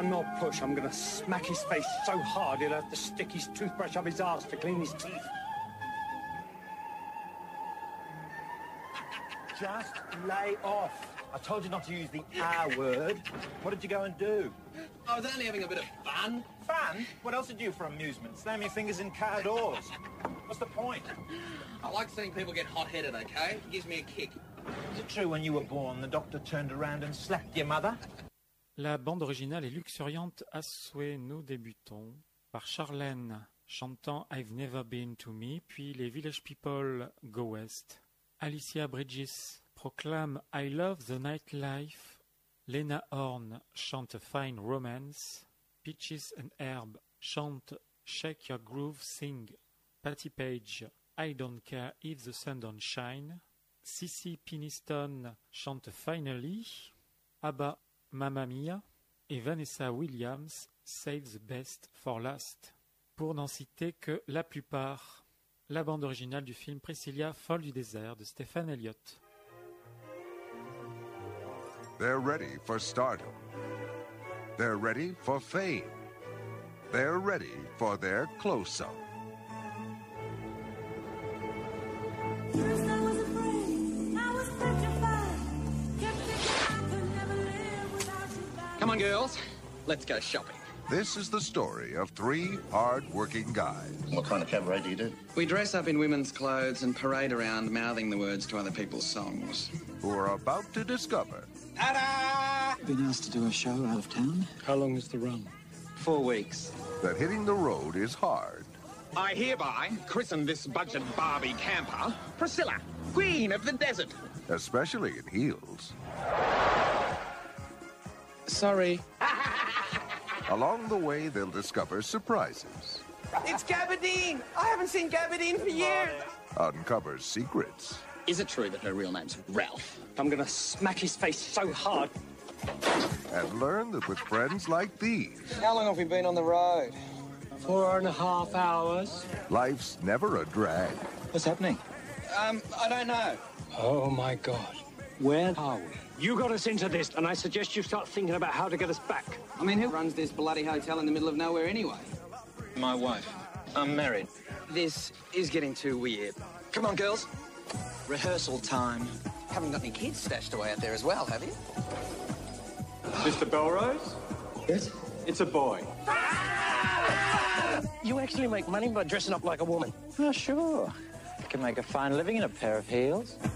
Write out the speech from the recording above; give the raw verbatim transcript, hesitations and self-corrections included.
One more push, I'm gonna smack his face so hard he'll have to stick his toothbrush up his arse to clean his teeth. Just lay off. I told you not to use the R word. What did you go and do? I was only having a bit of fun. Fun? What else did you do for amusement? Slam your fingers in car doors. What's the point? I like seeing people get hot-headed, okay? It gives me a kick. Is it true when you were born, the doctor turned around and slapped your mother? La bande originale est luxuriante à souhait. Nous débutons par Charlène chantant I've Never Been to Me, puis les Village People Go West. Alicia Bridges proclame I Love the Nightlife. Lena Horne chante Fine Romance. Peaches and Herb chante Shake Your Groove Sing. Patti Page I Don't Care If the Sun Don't Shine. Cissy Peniston chante Finally. ABBA Mamma Mia et Vanessa Williams Save the Best for Last. Pour n'en citer que la plupart. La bande originale du film Priscilla, folle du désert de Stephen Elliott. They're ready for stardom. They're ready for fame. They're ready for their close-up. First I was afraid, I was petrified. Kept thinking I could never live without you by Come on, girls. Let's go shopping. This is the story of three hard-working guys. What kind of cabaret do you do? We dress up in women's clothes and parade around mouthing the words to other people's songs. Who are about to discover Ta-da! Been asked to do a show out of town? How long is the run? Four weeks. that hitting the road is hard. I hereby christen this budget Barbie camper Priscilla, Queen of the Desert. Especially in heels. Sorry. Along the way, they'll discover surprises. It's Gabardine! I haven't seen Gabardine for years! Uncover secrets. Is it true that her real name's Ralph? I'm gonna smack his face so hard. And learn that with friends like these, How long have we been on the road? Four and a half hours. life's never a drag. What's happening? Um, I don't know. Oh my God. Where are we? You got us into this, and I suggest you start thinking about how to get us back. I mean, who runs this bloody hotel in the middle of nowhere anyway? My wife. I'm married. This is getting too weird. Come on, girls. Rehearsal time. Haven't got any kids stashed away out there as well, have you? Mister Belrose? Yes? It's a boy. You actually make money by dressing up like a woman. Oh, sure. You can make a fine living in a pair of heels.